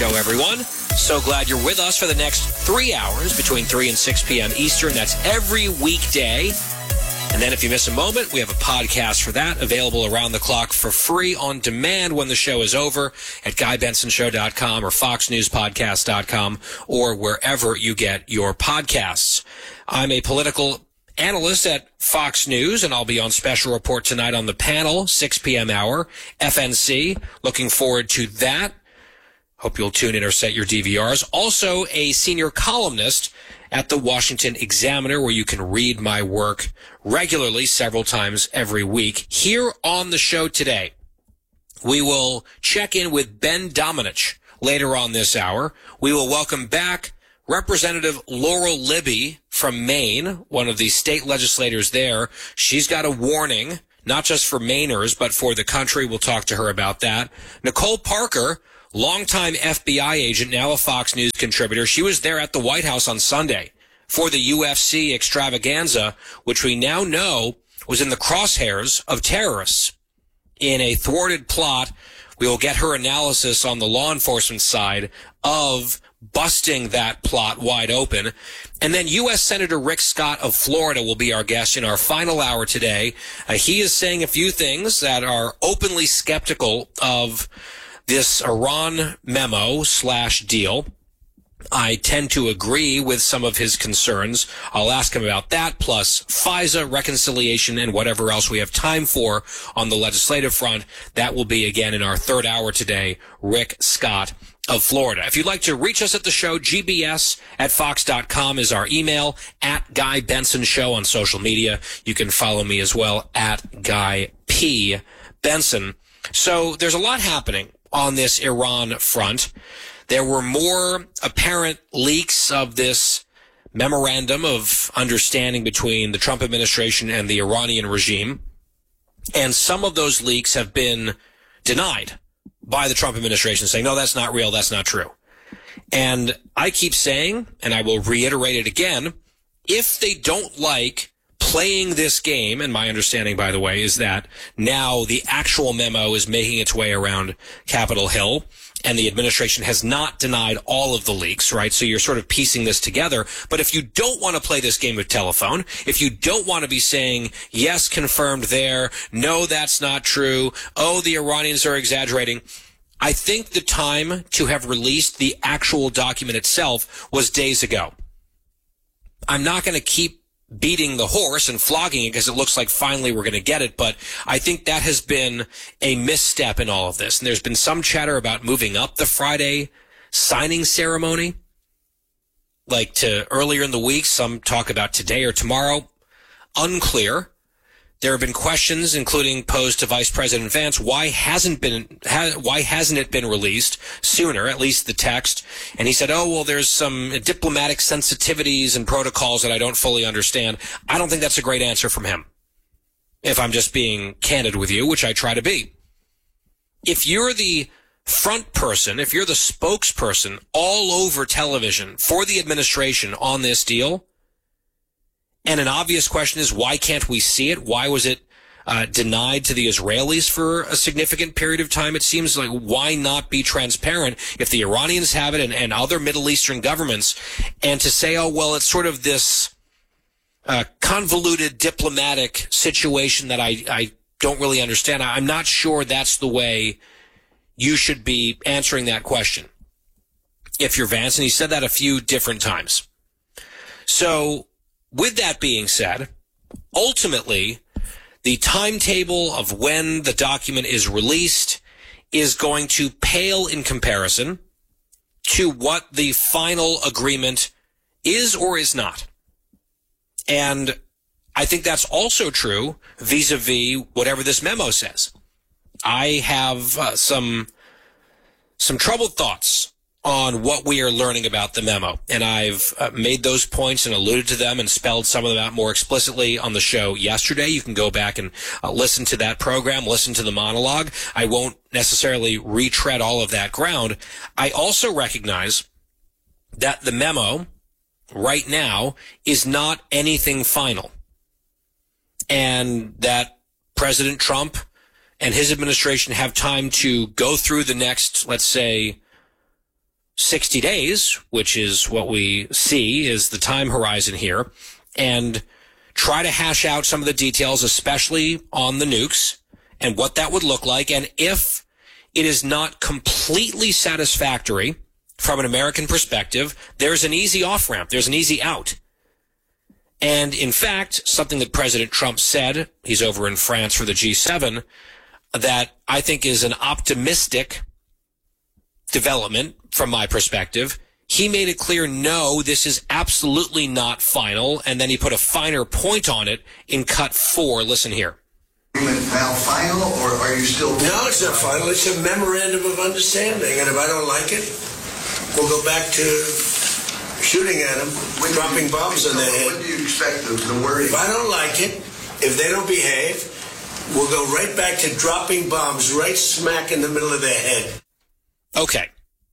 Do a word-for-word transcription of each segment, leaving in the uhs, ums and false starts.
Show, everyone. So glad you're with us for the next three hours between three and six p.m. Eastern. That's every weekday. And then if you miss a moment, we have a podcast for that available around the clock for free on demand when the show is over at guy benson show dot com or fox news podcast dot com or wherever you get your podcasts. I'm a political analyst at Fox News, and I'll be on special report tonight on the panel, six p.m. hour, F N C. Looking forward to that. Hope you'll tune in or set your D V Rs. Also, a senior columnist at the Washington Examiner, where you can read my work regularly several times every week. Here on the show today, we will check in with Ben Domenech later on this hour. We will welcome back Representative Laurel Libby from Maine, one of the state legislators there. She's got a warning, not just for Mainers, but for the country. We'll talk to her about that. Nicole Parker, longtime F B I agent, now a Fox News contributor. She was there at the White House on Sunday for the U F C extravaganza, which we now know was in the crosshairs of terrorists in a thwarted plot. We will get her analysis on the law enforcement side of busting that plot wide open. And then U S Senator Rick Scott of Florida will be our guest in our final hour today. Uh, he is saying a few things that are openly skeptical of this Iran memo slash deal. I tend to agree with some of his concerns. I'll ask him about that, plus FISA, reconciliation, and whatever else we have time for on the legislative front. That will be, again, in our third hour today, Rick Scott of Florida. If you'd like to reach us at the show, G B S at fox dot com is our email, at Guy Benson Show on social media. You can follow me as well, at Guy P. Benson. So there's a lot happening on this Iran front. There were more apparent leaks of this memorandum of understanding between the Trump administration and the Iranian regime. And some of those leaks have been denied by the Trump administration, saying, no, that's not real, that's not true. And I keep saying, and I will reiterate it again, if they don't like playing this game, and my understanding, by the way, is that now the actual memo is making its way around Capitol Hill, and the administration has not denied all of the leaks, right? So you're sort of piecing this together. But if you don't want to play this game of telephone, if you don't want to be saying, yes, confirmed there, no, that's not true, oh, the Iranians are exaggerating, I think the time to have released the actual document itself was days ago. I'm not going to keep beating the horse and flogging it because it looks like finally we're going to get it. But I think that has been a misstep in all of this. And there's been some chatter about moving up the Friday signing ceremony, like to earlier in the week. Some talk about today or tomorrow. Unclear. There have been questions, including posed to Vice President Vance, why hasn't been ha, why hasn't it been released sooner, at least the text? And he said, oh, well, there's some diplomatic sensitivities and protocols that I don't fully understand. I don't think that's a great answer from him, if I'm just being candid with you, which I try to be. If you're the front person, if you're the spokesperson all over television for the administration on this deal, and an obvious question is, why can't we see it? Why was it uh, denied to the Israelis for a significant period of time? It seems like, why not be transparent if the Iranians have it and, and other Middle Eastern governments, and to say, oh, well, it's sort of this uh, convoluted diplomatic situation that I, I don't really understand. I'm not sure that's the way you should be answering that question if you're Vance. And he said that a few different times. So, with that being said, ultimately, the timetable of when the document is released is going to pale in comparison to what the final agreement is or is not. And I think that's also true vis-a-vis whatever this memo says. I have uh, some some troubled thoughts on what we are learning about the memo. And I've uh, made those points and alluded to them and spelled some of them out more explicitly on the show yesterday. You can go back and uh, listen to that program, listen to the monologue. I won't necessarily retread all of that ground. I also recognize that the memo right now is not anything final, and that President Trump and his administration have time to go through the next, let's say, sixty days, which is what we see is the time horizon here, and try to hash out some of the details, especially on the nukes and what that would look like. And if it is not completely satisfactory from an American perspective, there's an easy off-ramp. There's an easy out. And in fact, something that President Trump said, he's over in France for the G seven, that I think is an optimistic development from my perspective. He made it clear, no, this is absolutely not final. And then he put a finer point on it in cut four. Listen here. Now final, or are you still... No, it's not final. It's a memorandum of understanding. And if I don't like it, we'll go back to shooting at them, when dropping you, bombs on their head. When do you expect the, the wording? If I don't like it, if they don't behave, we'll go right back to dropping bombs right smack in the middle of their head. Okay.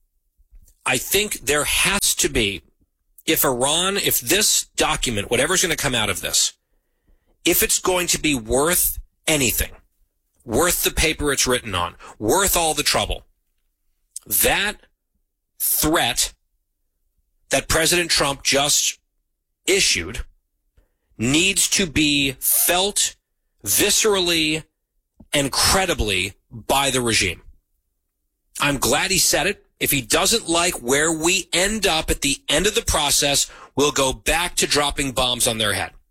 I think there has to be, if Iran, if this document, whatever's going to come out of this, if it's going to be worth anything, worth the paper it's written on, worth all the trouble, that threat that President Trump just issued needs to be felt viscerally and credibly by the regime. I'm glad he said it. If he doesn't like where we end up at the end of the process, we'll go back to dropping bombs on their head.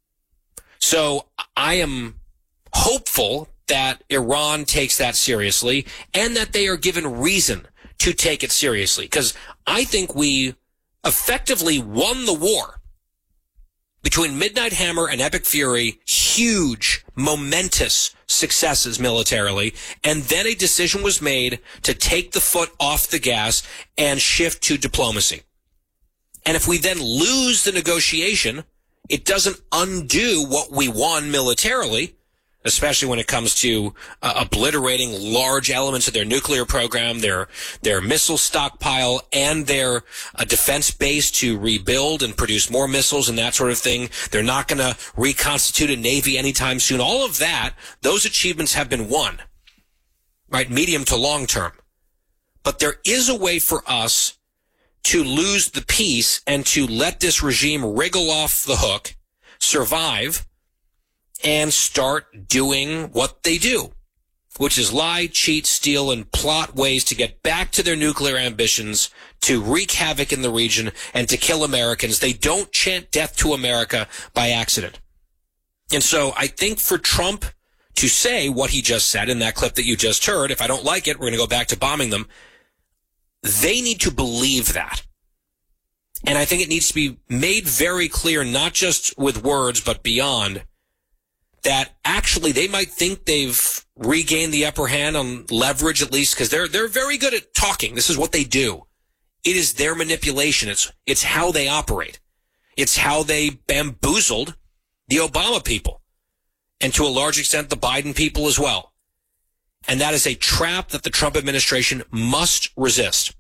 So I am hopeful that Iran takes that seriously and that they are given reason to take it seriously, because I think we effectively won the war between Midnight Hammer and Epic Fury. Huge, momentous successes militarily, and then a decision was made to take the foot off the gas and shift to diplomacy. And if we then lose the negotiation, it doesn't undo what we won militarily, especially when it comes to uh, obliterating large elements of their nuclear program, their their missile stockpile, and their uh, defense base to rebuild and produce more missiles and that sort of thing. They're not going to reconstitute a navy anytime soon. All of that, those achievements have been won, right, medium to long term. But there is a way for us to lose the peace and to let this regime wriggle off the hook, survive, and start doing what they do, which is lie, cheat, steal, and plot ways to get back to their nuclear ambitions, to wreak havoc in the region, and to kill Americans. They don't chant death to America by accident. And so I think for Trump to say what he just said in that clip that you just heard, if I don't like it, we're going to go back to bombing them, they need to believe that. And I think it needs to be made very clear, not just with words, but beyond, that actually they might think they've regained the upper hand on leverage, at least, because they're they're very good at talking. This is what they do. It is their manipulation. It's it's how they operate. It's how they bamboozled the Obama people, and to a large extent the Biden people as well. And that is a trap that the Trump administration must resist.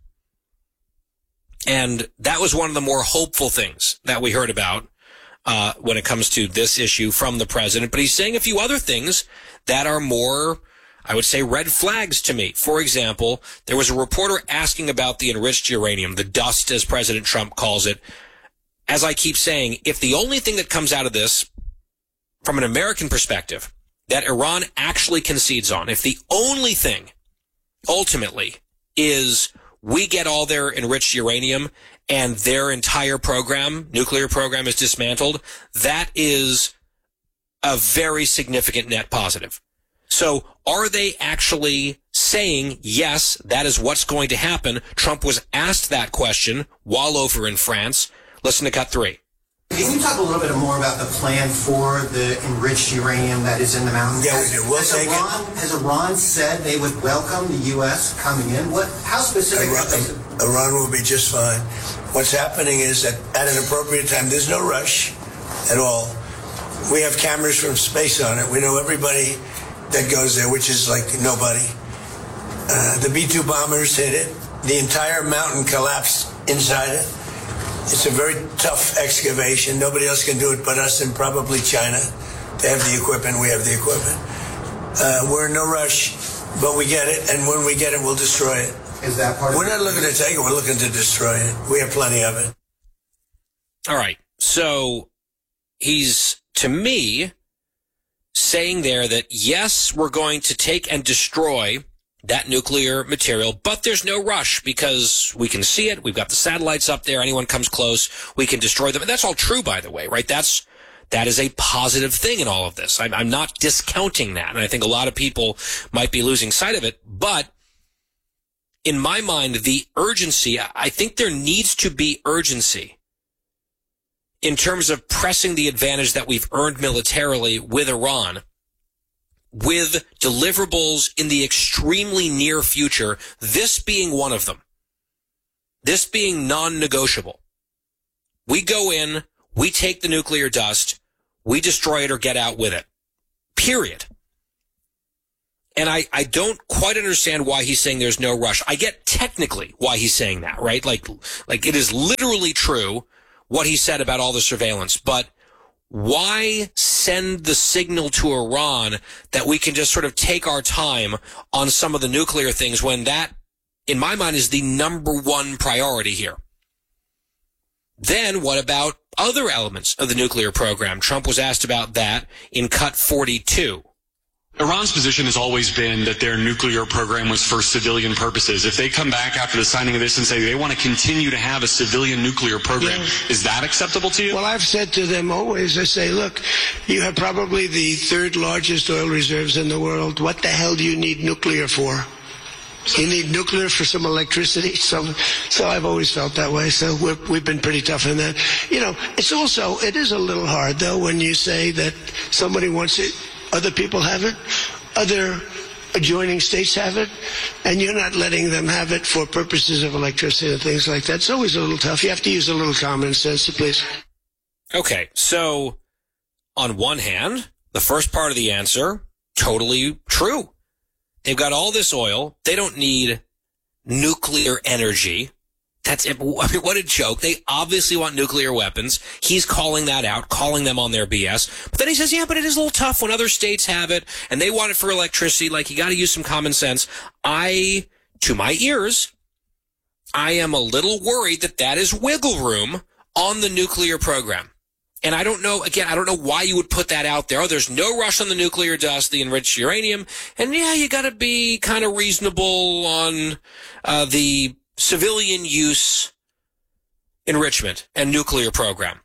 And that was one of the more hopeful things that we heard about uh, when it comes to this issue from the president. But he's saying a few other things that are more, I would say, red flags to me. For example, there was a reporter asking about the enriched uranium, the dust, as President Trump calls it. As I keep saying, if the only thing that comes out of this, from an American perspective, that Iran actually concedes on, if the only thing, ultimately, is we get all their enriched uranium and their entire program, nuclear program, is dismantled, that is a very significant net positive. So are they actually saying, yes, that is what's going to happen? Trump was asked that question while over in France. Listen to cut three. Can you talk a little bit more about the plan for the enriched uranium that is in the mountains? Yeah, we do. We'll has take Iran, it. Has Iran said they would welcome the U S coming in? What? How specific? Iran, Iran will be just fine. What's happening is that at an appropriate time, there's no rush at all. We have cameras from space on it. We know everybody that goes there, which is like nobody. Uh, the B two bombers hit it. The entire mountain collapsed inside it. It's a very tough excavation. Nobody else can do it but us and probably China. They have the equipment. We have the equipment. Uh, we're in no rush, but we get it. And when we get it, we'll destroy it. Is that part of We're not looking to take it. We're looking to destroy it. We have plenty of it. All right. So he's, to me, saying there that, yes, we're going to take and destroy that nuclear material, but there's no rush because we can see it. We've got the satellites up there. Anyone comes close, we can destroy them. And that's all true, by the way, right? That's, that is a positive thing in all of this. I'm, I'm not discounting that. And I think a lot of people might be losing sight of it. But in my mind, the urgency, I think there needs to be urgency in terms of pressing the advantage that we've earned militarily with Iran, with deliverables in the extremely near future, this being one of them, this being non-negotiable. We go in, we take the nuclear dust, we destroy it or get out with it. Period. And I, I don't quite understand why he's saying there's no rush. I get technically why he's saying that, right? Like, like it is literally true what he said about all the surveillance, but why send the signal to Iran that we can just sort of take our time on some of the nuclear things when that, in my mind, is the number one priority here? Then what about other elements of the nuclear program? Trump was asked about that in cut forty-two. Iran's position has always been that their nuclear program was for civilian purposes. If they come back after the signing of this and say they want to continue to have a civilian nuclear program, yeah. Is that acceptable to you? Well, I've said to them always, I say, look, you have probably the third largest oil reserves in the world. What the hell do you need nuclear for? You need nuclear for some electricity. So, so I've always felt that way. So we're, we've been pretty tough in that. You know, it's also, it is a little hard, though, when you say that somebody wants it. Other people have it, other adjoining states have it, and you're not letting them have it for purposes of electricity and things like that. It's always a little tough. You have to use a little common sense, please. Okay, so on one hand, the first part of the answer, totally true. They've got all this oil. They don't need nuclear energy. That's it. I mean, what a joke. They obviously want nuclear weapons. He's calling that out, calling them on their B S. But then he says, yeah, but it is a little tough when other states have it and they want it for electricity. Like, you got to use some common sense. I, to my ears, I am a little worried that that is wiggle room on the nuclear program. And I don't know, again, I don't know why you would put that out there. Oh, there's no rush on the nuclear dust, the enriched uranium. And yeah, you got to be kind of reasonable on uh, the civilian use enrichment and nuclear program.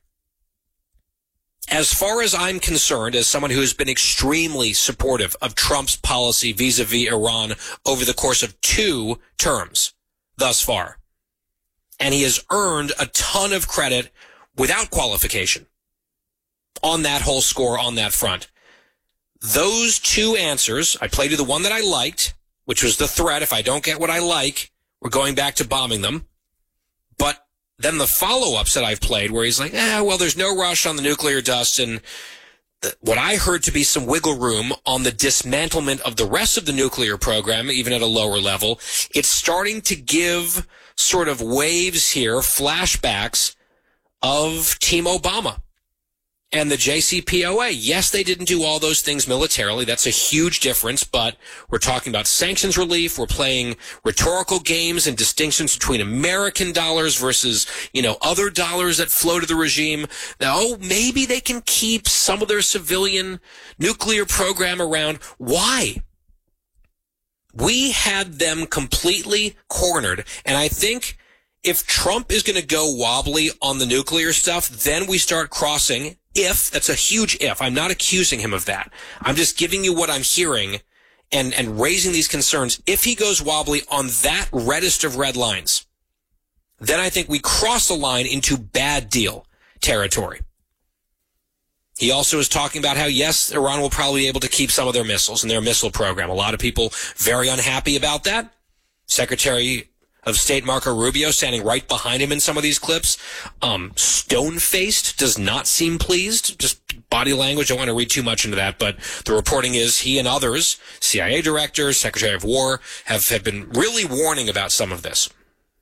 As far as I'm concerned, as someone who has been extremely supportive of Trump's policy vis-a-vis Iran over the course of two terms thus far, and he has earned a ton of credit without qualification on that whole score, on that front. Those two answers, I played you the one that I liked, which was the threat. If I don't get what I like, we're going back to bombing them. But then the follow-ups that I've played where he's like, eh, well, there's no rush on the nuclear dust. And the, what I heard to be some wiggle room on the dismantlement of the rest of the nuclear program, even at a lower level, it's starting to give sort of waves here, flashbacks of Team Obama and the J C P O A. Yes, they didn't do all those things militarily. That's a huge difference, but we're talking about sanctions relief. We're playing rhetorical games and distinctions between American dollars versus, you know, other dollars that flow to the regime. Now, oh, maybe they can keep some of their civilian nuclear program around. Why? We had them completely cornered, and I think if Trump is going to go wobbly on the nuclear stuff, then we start crossing. If, that's a huge if. I'm not accusing him of that. I'm just giving you what I'm hearing and, and raising these concerns. If he goes wobbly on that reddest of red lines, then I think we cross the line into bad deal territory. He also is talking about how, yes, Iran will probably be able to keep some of their missiles and their missile program. A lot of people very unhappy about that. Secretary of State Marco Rubio standing right behind him in some of these clips. Um, stone-faced, does not seem pleased. Just body language. I don't want to read too much into that, but the reporting is he and others, C I A directors, Secretary of War, have, have been really warning about some of this.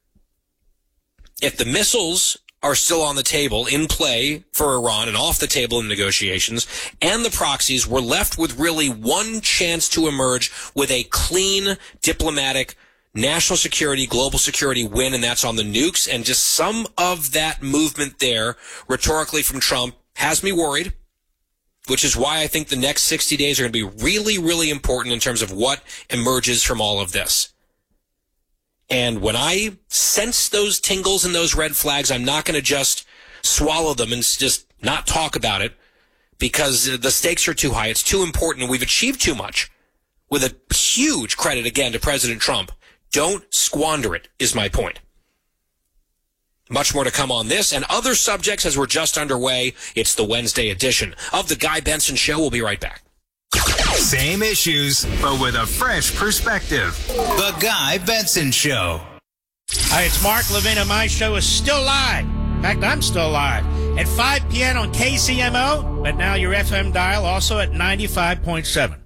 If the missiles are still on the table, in play for Iran and off the table in negotiations, and the proxies, we're left with really one chance to emerge with a clean diplomatic national security, global security win, and that's on the nukes. And just some of that movement there, rhetorically from Trump, has me worried, which is why I think the next sixty days are going to be really, really important in terms of what emerges from all of this. And when I sense those tingles and those red flags, I'm not going to just swallow them and just not talk about it because the stakes are too high. It's too important, and we've achieved too much. With a huge credit, again, to President Trump. Don't squander it, is my point. Much more to come on this and other subjects as we're just underway. It's the Wednesday edition of The Guy Benson Show. We'll be right back. Same issues, but with a fresh perspective. The Guy Benson Show. Hi, it's Mark Levin, and my show is still live. In fact, I'm still live at five p.m. on K C M O, but now your F M dial also at ninety-five point seven.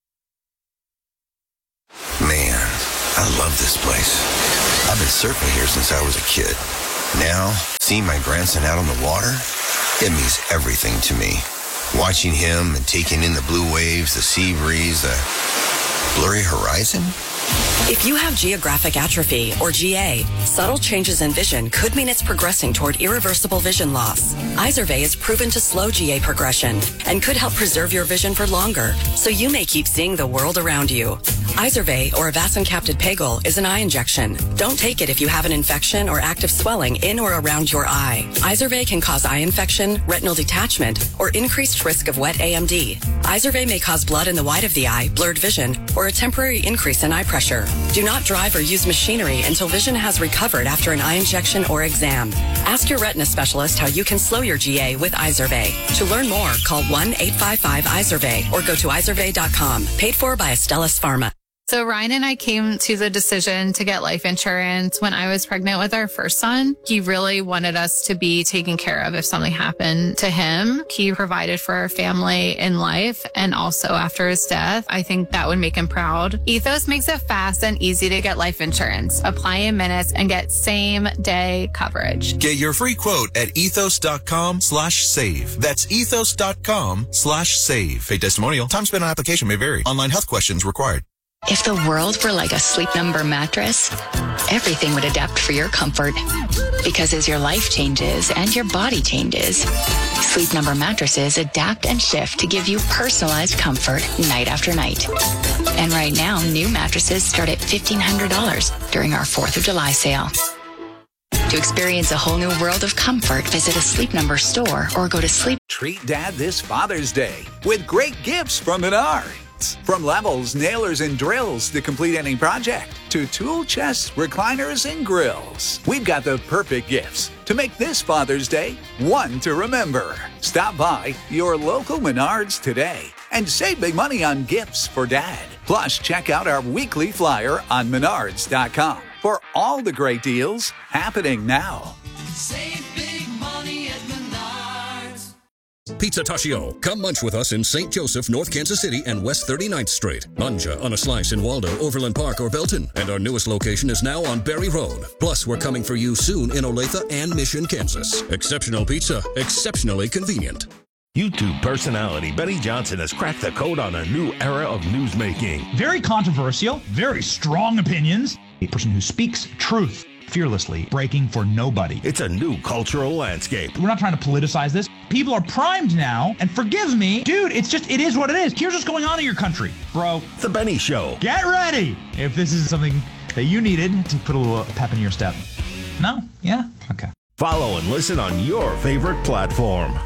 Man, I love this place. I've been surfing here since I was a kid. Now, seeing my grandson out on the water, it means everything to me. Watching him and taking in the blue waves, the sea breeze, the blurry horizon. If you have geographic atrophy, or G A, subtle changes in vision could mean it's progressing toward irreversible vision loss. Izervay is proven to slow G A progression and could help preserve your vision for longer, so you may keep seeing the world around you. Izervay, or avacincaptad pegol, is an eye injection. Don't take it if you have an infection or active swelling in or around your eye. Izervay can cause eye infection, retinal detachment, or increased risk of wet A M D. Izervay may cause blood in the white of the eye, blurred vision, or a temporary increase in eye pressure. Do not drive or use machinery until vision has recovered after an eye injection or exam. Ask your retina specialist how you can slow your G A with Izervay. To learn more, call one eight five five Izervay or go to izervay dot com. Paid for by Astellas Pharma. So Ryan and I came to the decision to get life insurance when I was pregnant with our first son. He really wanted us to be taken care of if something happened to him. He provided for our family in life and also after his death. I think that would make him proud. Ethos makes it fast and easy to get life insurance. Apply in minutes and get same day coverage. Get your free quote at ethos.com slash save. That's ethos.com slash save. Paid testimonial. Time spent on application may vary. Online health questions required. If the world were like a Sleep Number mattress, everything would adapt for your comfort. Because as your life changes and your body changes, Sleep Number mattresses adapt and shift to give you personalized comfort night after night. And right now, new mattresses start at fifteen hundred dollars during our fourth of July sale. To experience a whole new world of comfort, visit a Sleep Number store or go to Sleep. Treat Dad this Father's Day with great gifts from Menards. From levels, nailers, and drills to complete any project, to tool chests, recliners, and grills. We've got the perfect gifts to make this Father's Day one to remember. Stop by your local Menards today and save big money on gifts for Dad. Plus, check out our weekly flyer on menards dot com for all the great deals happening now. Save big money at Menards. Pizza Tashio. Come munch with us in Saint Joseph, North Kansas City, and West thirty-ninth Street. Manja on a slice in Waldo, Overland Park, or Belton. And our newest location is now on Berry Road. Plus, we're coming for you soon in Olathe and Mission, Kansas. Exceptional pizza, exceptionally convenient. YouTube personality Benny Johnson has cracked the code on a new era of newsmaking. Very controversial, very strong opinions. A person who speaks truth fearlessly, breaking for nobody. It's a new cultural landscape. We're not trying to politicize this. People are primed now, and forgive me, dude, it's just, it is what it is. Here's what's going on in your country, bro. The Benny Show. Get ready if this is something that you needed to put a little pep in your step. No? Yeah? Okay. Follow and listen on your favorite platform.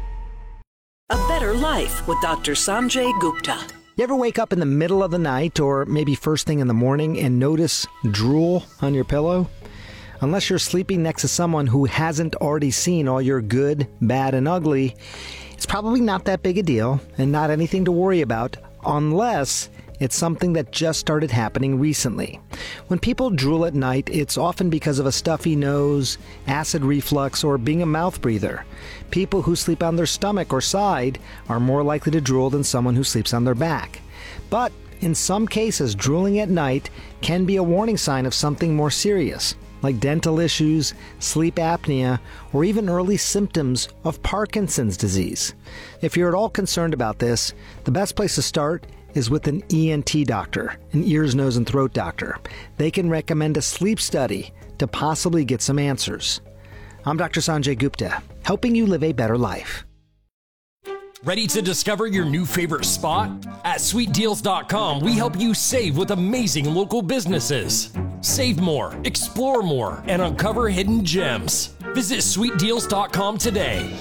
A Better Life with Doctor Sanjay Gupta. You ever wake up in the middle of the night or maybe first thing in the morning and notice drool on your pillow? Unless you're sleeping next to someone who hasn't already seen all your good, bad, and ugly, it's probably not that big a deal and not anything to worry about unless it's something that just started happening recently. When people drool at night, it's often because of a stuffy nose, acid reflux, or being a mouth breather. People who sleep on their stomach or side are more likely to drool than someone who sleeps on their back. But in some cases, drooling at night can be a warning sign of something more serious, like dental issues, sleep apnea, or even early symptoms of Parkinson's disease. If you're at all concerned about this, the best place to start is with an E N T doctor, an ears, nose, and throat doctor. They can recommend a sleep study to possibly get some answers. I'm Doctor Sanjay Gupta, helping you live a better life. Ready to discover your new favorite spot? At sweet deals dot com, we help you save with amazing local businesses. Save more, explore more, and uncover hidden gems. Visit sweet deals dot com today.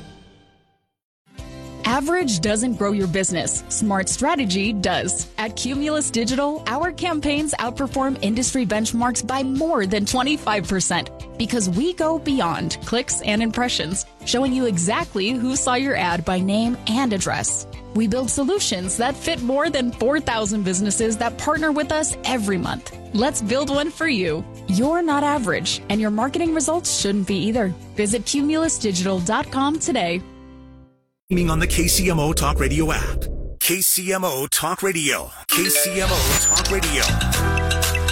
Average doesn't grow your business. Smart strategy does. At Cumulus Digital, our campaigns outperform industry benchmarks by more than twenty-five percent because we go beyond clicks and impressions, showing you exactly who saw your ad by name and address. We build solutions that fit more than four thousand businesses that partner with us every month. Let's build one for you. You're not average, and your marketing results shouldn't be either. Visit cumulus digital dot com today. On the K C M O Talk Radio app. K C M O Talk Radio. K C M O Talk Radio.